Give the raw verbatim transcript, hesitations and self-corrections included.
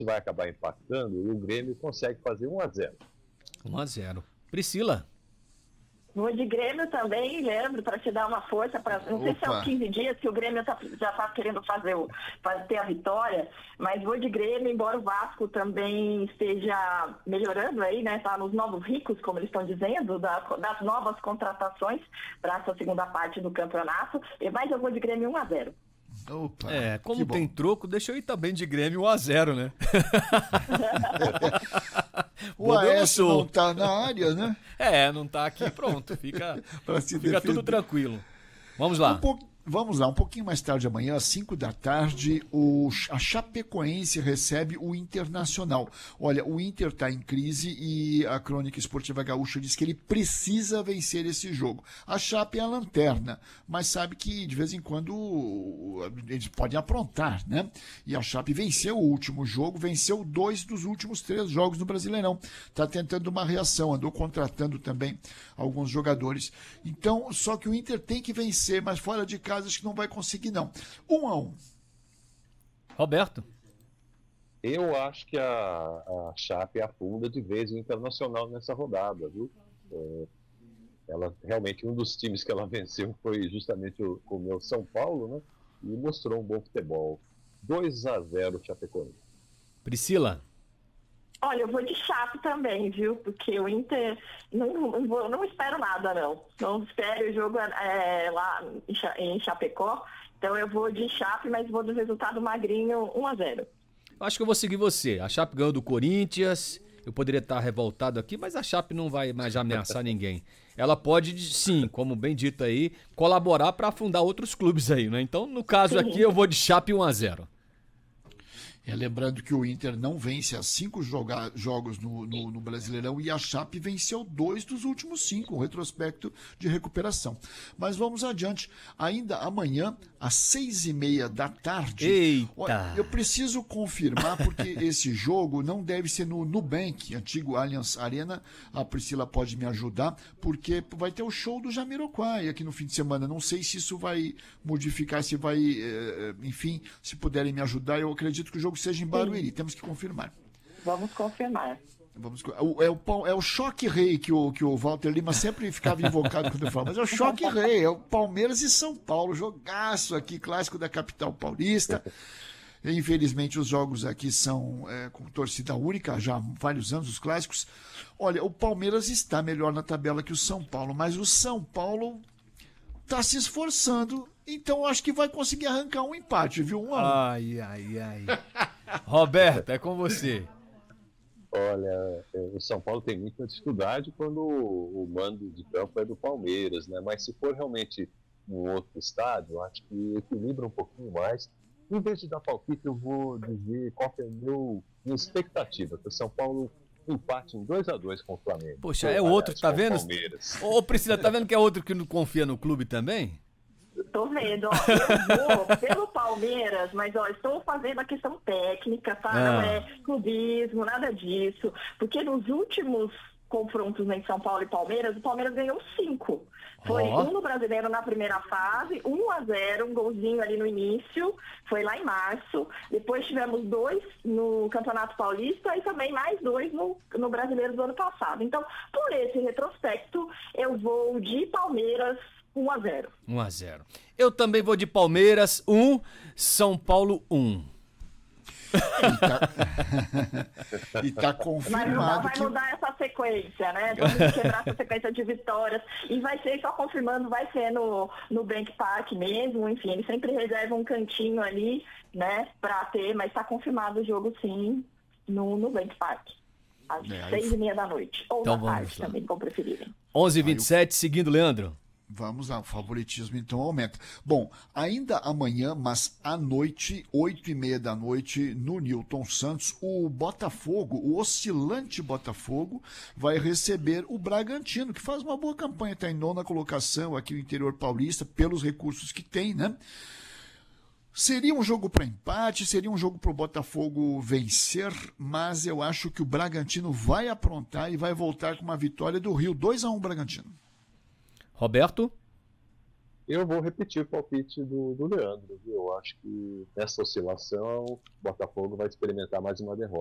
vai acabar impactando e o Grêmio consegue fazer um a zero. um a zero. Priscila. Vou de Grêmio também, Leandro, para te dar uma força. Pra, não sei se são quinze dias que o Grêmio tá, já está querendo fazer o, fazer ter a vitória, mas vou de Grêmio, embora o Vasco também esteja melhorando aí, né? Tá nos novos ricos, como eles estão dizendo, da, das novas contratações para essa segunda parte do campeonato. Mas eu vou de Grêmio um a zero. Opa, é, como tem troco, deixa eu ir também de Grêmio um a zero, né? O Aécio não tá na área, né? É, não tá aqui, pronto. Fica, fica tudo tranquilo. Vamos lá. Um pouco, vamos lá, um pouquinho mais tarde amanhã, às cinco da tarde, o, a Chapecoense recebe o Internacional. Olha, o Inter está em crise e a Crônica Esportiva Gaúcha diz que ele precisa vencer esse jogo. A Chape é a lanterna, mas sabe que de vez em quando eles podem aprontar, né? E a Chape venceu o último jogo, venceu dois dos últimos três jogos no Brasileirão. Está tentando uma reação, andou contratando também alguns jogadores. Então, só que o Inter tem que vencer, mas fora de casa acho que não vai conseguir, não. Um a um. Roberto? Eu acho que a, a Chape afunda de vez o Internacional nessa rodada, viu? É, ela, realmente, um dos times que ela venceu foi justamente o, o meu São Paulo, né? E mostrou um bom futebol. dois a zero Chapecoense. Priscila? Olha, eu vou de Chape também, viu? Porque o Inter, não, não, vou, não espero nada, não. Não espero o jogo é, lá em Chapecó. Então eu vou de Chape, mas vou do resultado magrinho um a zero. Acho que eu vou seguir você. A Chape ganhou do Corinthians. Eu poderia estar revoltado aqui, mas a Chape não vai mais ameaçar ninguém. Ela pode, sim, como bem dito aí, colaborar para afundar outros clubes aí, né? Então, no caso aqui, eu vou de Chape um a zero. É, lembrando que o Inter não vence há cinco joga- jogos no, no, no Brasileirão e a Chape venceu dois dos últimos cinco, um retrospecto de recuperação. Mas vamos adiante. Ainda amanhã, às seis e meia da tarde. Eita! Olha, eu preciso confirmar, porque esse jogo não deve ser no Nubank, antigo Allianz Arena. A Priscila pode me ajudar, porque vai ter o show do Jamiroquai aqui no fim de semana. Não sei se isso vai modificar, se vai, enfim, se puderem me ajudar. Eu acredito que o jogo seja em Barueri, sim. Temos que confirmar. Vamos confirmar. Vamos, é, o, é o choque rei que o, que o Walter Lima sempre ficava invocado quando eu falo, mas é o choque rei, é o Palmeiras e São Paulo, jogaço aqui, clássico da capital paulista. Infelizmente os jogos aqui são é, com torcida única, já há vários anos os clássicos. Olha, o Palmeiras está melhor na tabela que o São Paulo, mas o São Paulo está se esforçando, então acho que vai conseguir arrancar um empate, viu? Um a um. Ai, ai, ai. Roberto, é com você. Olha, o São Paulo tem muita dificuldade quando o mando de campo é do Palmeiras, né? Mas se for realmente um outro estádio, acho que equilibra um pouquinho mais. Em vez de dar palpite, eu vou dizer qual que é a meu, minha expectativa, que o São Paulo empate em dois a dois com o Flamengo. Poxa, é outro, tá vendo? Ô, Priscila, tá vendo que é outro que não confia no clube também? Tô vendo, ó, eu vou pelo Palmeiras, mas ó, estou fazendo a questão técnica, tá? Ah. Não é clubismo, nada disso, porque nos últimos confrontos em São Paulo e Palmeiras, o Palmeiras ganhou cinco. Foi oh. um no Brasileiro na primeira fase, um a zero, um golzinho ali no início, foi lá em março. Depois tivemos dois no Campeonato Paulista e também mais dois no, no Brasileiro do ano passado. Então, por esse retrospecto, eu vou de Palmeiras um a zero. um a zero. Eu também vou de Palmeiras um, São Paulo um. E tá, e tá confirmado. Mas vai que... mudar essa sequência, né? Vamos quebrar essa sequência de vitórias. E vai ser, só confirmando, vai ser no, no Bank Park mesmo. Enfim, ele sempre reserva um cantinho ali, né? Pra ter, mas tá confirmado o jogo sim no, no Bank Park. Às é, seis e meia da noite. Ou então da tarde lá. Também, como preferirem. onze e vinte e sete, seguindo, Leandro. Vamos lá, o favoritismo então aumenta. Bom, ainda amanhã, mas à noite, oito e meia da noite, no Newton Santos, o Botafogo, o oscilante Botafogo, vai receber o Bragantino, que faz uma boa campanha, está em nona colocação aqui no interior paulista, pelos recursos que tem, né? Seria um jogo para empate, seria um jogo para o Botafogo vencer, mas eu acho que o Bragantino vai aprontar e vai voltar com uma vitória do Rio, dois a um Bragantino. Roberto? Eu vou repetir o palpite do, do Leandro, viu? Eu acho que nessa oscilação o Botafogo vai experimentar mais uma derrota.